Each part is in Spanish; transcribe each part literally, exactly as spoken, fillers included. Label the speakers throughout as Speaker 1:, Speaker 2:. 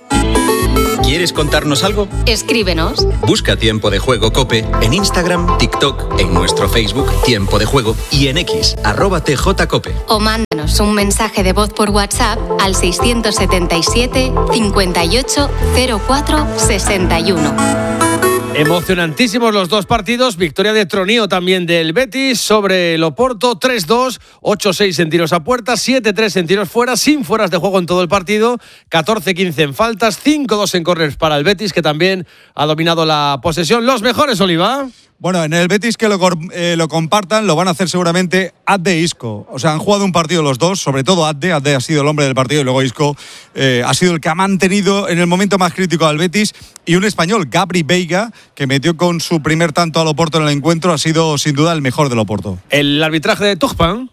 Speaker 1: ¿Quieres contarnos algo?
Speaker 2: Escríbenos.
Speaker 1: Busca Tiempo de Juego COPE en Instagram, TikTok, en nuestro Facebook Tiempo de Juego y en X, arroba tjcope.
Speaker 2: O mándanos un mensaje de voz por WhatsApp al seiscientos setenta y siete, cincuenta y ocho, cero cuatro, sesenta y uno.
Speaker 3: Emocionantísimos los dos partidos, victoria de Tronío también del Betis sobre el Oporto, tres dos, ocho seis en tiros a puerta, siete tres en tiros fuera, sin fueras de juego en todo el partido, catorce quince en faltas, cinco dos en corners para el Betis, que también ha dominado la posesión. Los mejores, Oliva.
Speaker 4: Bueno, en el Betis que lo, eh, lo compartan, lo van a hacer seguramente Adde e Isco. O sea, han jugado un partido los dos, sobre todo Adde. Adde ha sido el hombre del partido y luego Isco eh, ha sido el que ha mantenido en el momento más crítico al Betis. Y un español, Gabri Veiga, que metió con su primer tanto al Oporto en el encuentro, ha sido sin duda el mejor del Oporto.
Speaker 3: El arbitraje de Turpin.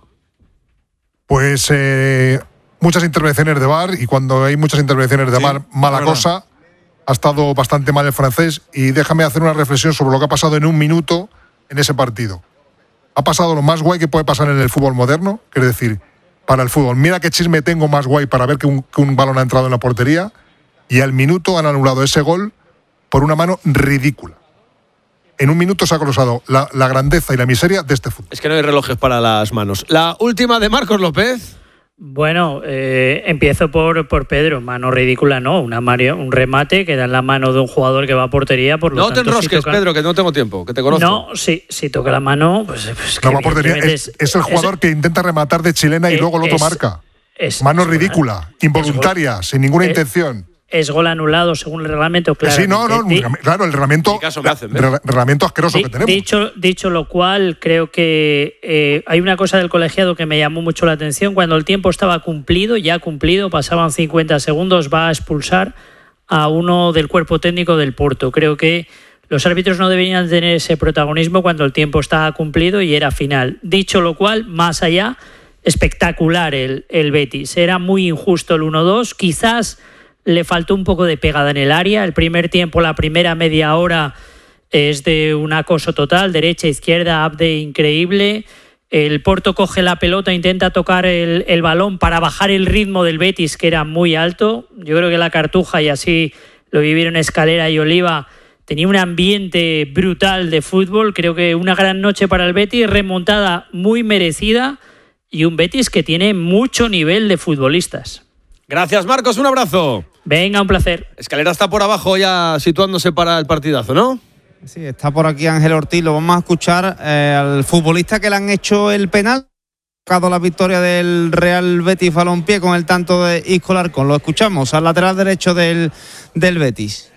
Speaker 5: Pues eh, muchas intervenciones de V A R, y cuando hay muchas intervenciones de V A R, sí, mala bueno. cosa. Ha estado bastante mal el francés, y déjame hacer una reflexión sobre lo que ha pasado en un minuto en ese partido. Ha pasado lo más guay que puede pasar en el fútbol moderno, quiere decir, para el fútbol. Mira qué chisme tengo más guay para ver que un, que un balón ha entrado en la portería, y al minuto han anulado ese gol por una mano ridícula. En un minuto se ha colosado la, la grandeza y la miseria de este fútbol.
Speaker 3: Es que no hay relojes para las manos. La última de Marcos López.
Speaker 6: Bueno, eh, empiezo por, por Pedro. Mano ridícula, no. Una Mario, un remate que da en la mano de un jugador que va a portería. Por lo
Speaker 3: no
Speaker 6: tanto,
Speaker 3: te enrosques,
Speaker 6: si toca...
Speaker 3: Pedro, que no tengo tiempo, que te conozco.
Speaker 6: No, si, si toca la mano, pues... pues
Speaker 5: no va a portería. Es, es el jugador es, que intenta rematar de chilena y es, luego el otro es, marca. Es, mano es, ridícula, es, involuntaria, es, sin ninguna es, intención.
Speaker 6: Es gol anulado según el reglamento, claro.
Speaker 5: Sí, no, no, Di, claro, el reglamento, hacen, re, reglamento asqueroso
Speaker 6: di,
Speaker 5: que tenemos.
Speaker 6: Dicho, dicho lo cual, creo que eh, hay una cosa del colegiado que me llamó mucho la atención. Cuando el tiempo estaba cumplido, ya cumplido, pasaban cincuenta segundos, va a expulsar a uno del cuerpo técnico del Porto. Creo que los árbitros no deberían tener ese protagonismo cuando el tiempo estaba cumplido y era final. Dicho lo cual, más allá, espectacular el, el Betis. Era muy injusto el uno dos, quizás... Le faltó un poco de pegada en el área. El primer tiempo, la primera media hora es de un acoso total, derecha, izquierda, Abde increíble. El Porto coge la pelota, intenta tocar el, el balón para bajar el ritmo del Betis, que era muy alto. Yo creo que la Cartuja, y así lo vivieron Escalera y Oliva, tenía un ambiente brutal de fútbol. Creo que una gran noche para el Betis, remontada muy merecida, y un Betis que tiene mucho nivel de futbolistas.
Speaker 3: Gracias, Marcos, un abrazo.
Speaker 6: Venga, un placer.
Speaker 3: Escalera está por abajo ya situándose para el partidazo, ¿no?
Speaker 7: Sí, está por aquí Ángel Ortiz. Lo vamos a escuchar eh, al futbolista que le han hecho el penal. Ha sacado la victoria del Real Betis Balompié con el tanto de Isco Larcón. Lo escuchamos al lateral derecho del, del Betis.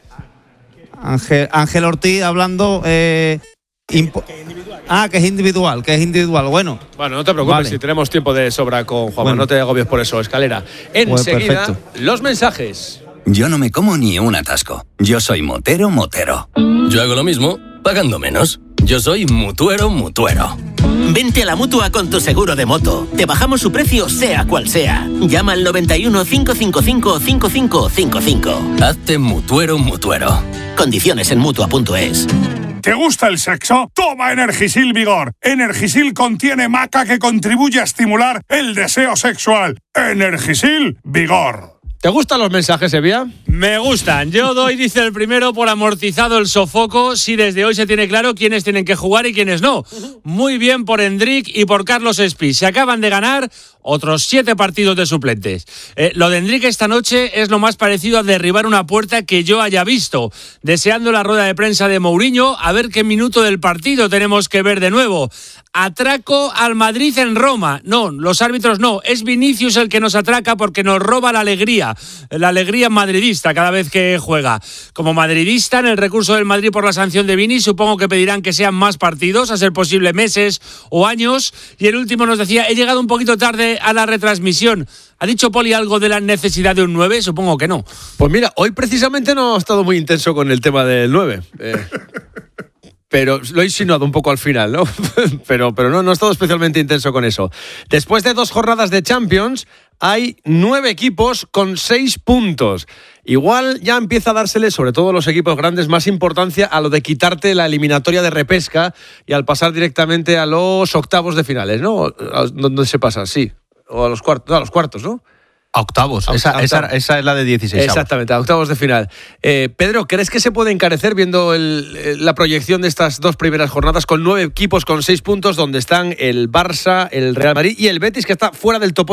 Speaker 7: Ángel, Ángel Ortiz hablando... Eh, impo- Ah, que es individual, que es individual. Bueno,
Speaker 3: bueno, no te preocupes, vale. Si tenemos tiempo de sobra con Juanma, bueno. No te agobies por eso, Escalera. Enseguida, pues los mensajes.
Speaker 8: Yo no me como ni un atasco. Yo soy motero, motero.
Speaker 9: Yo hago lo mismo, pagando menos. Yo soy mutuero, mutuero.
Speaker 10: Vente a la Mutua con tu seguro de moto. Te bajamos su precio, sea cual sea. Llama al noventa y uno, cinco cinco cinco, cinco cinco cinco cinco.
Speaker 9: Hazte mutuero, mutuero.
Speaker 10: Condiciones en mutua punto es.
Speaker 11: ¿Te gusta el sexo? Toma Energisil Vigor. Energisil contiene maca que contribuye a estimular el deseo sexual. Energisil Vigor.
Speaker 3: ¿Te gustan los mensajes, Evia?
Speaker 12: Me gustan. Yo doy, dice el primero, por amortizado el sofoco, si desde hoy se tiene claro quiénes tienen que jugar y quiénes no. Muy bien por Endrick y por Carlos Espí. Se acaban de ganar otros siete partidos de suplentes. Eh, lo de Endrick esta noche es lo más parecido a derribar una puerta que yo haya visto. Deseando la rueda de prensa de Mourinho, a ver qué minuto del partido tenemos que ver de nuevo. Atraco al Madrid en Roma. No, los árbitros no. Es Vinicius el que nos atraca porque nos roba la alegría. La alegría madridista cada vez que juega. Como madridista, en el recurso del Madrid por la sanción de Vini, supongo que pedirán que sean más partidos, a ser posible meses o años. Y el último nos decía, he llegado un poquito tarde a la retransmisión. ¿Ha dicho Poli algo de la necesidad de un nueve? Supongo que no.
Speaker 3: Pues mira, hoy precisamente no ha estado muy intenso con el tema del nueve. Eh... Pero lo he insinuado un poco al final, ¿no? pero pero no, no he estado especialmente intenso con eso. Después de dos jornadas de Champions, hay nueve equipos con seis puntos. Igual ya empieza a dársele, sobre todo los equipos grandes, más importancia a lo de quitarte la eliminatoria de repesca y al pasar directamente a los octavos de finales, ¿no? ¿Dónde se pasa? Sí. O a los cuartos, no, a los cuartos, ¿no? A octavos,
Speaker 13: a,
Speaker 3: esa,
Speaker 13: a
Speaker 3: esa,
Speaker 13: octavos.
Speaker 3: esa es la de dieciséis.
Speaker 13: Exactamente, a octavos de final. Eh, Pedro, ¿crees que se puede encarecer viendo el, la proyección de estas dos primeras jornadas con nueve equipos con seis puntos, donde están el Barça, el Real Madrid y el Betis, que está fuera del top